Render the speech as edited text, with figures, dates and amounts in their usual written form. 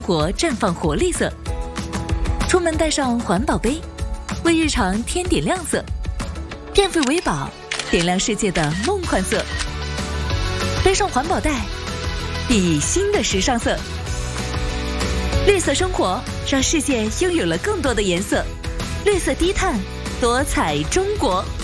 活绽放活力色。出门带上环保杯，为日常添点亮色。电费为宝，点亮世界的梦幻色。背上环保袋，熠熠新的时尚色。绿色生活，让世界拥有了更多的颜色。绿色低碳，多彩中国。